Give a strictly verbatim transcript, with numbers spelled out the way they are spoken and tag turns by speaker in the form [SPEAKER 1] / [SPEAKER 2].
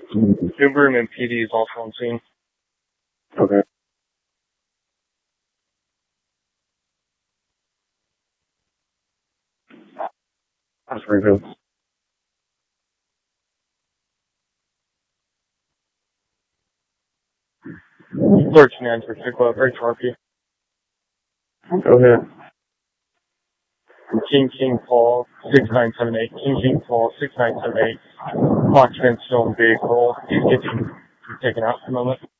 [SPEAKER 1] Uber and P D is also on scene.
[SPEAKER 2] Okay. That's pretty good.
[SPEAKER 1] thirteen nine for Pickle, very Sharpie.
[SPEAKER 2] Go ahead.
[SPEAKER 1] King King Paul, six nine seven eight. King King Paul, six nine seven eight. Clock still in vehicle. He's getting taken out for the moment.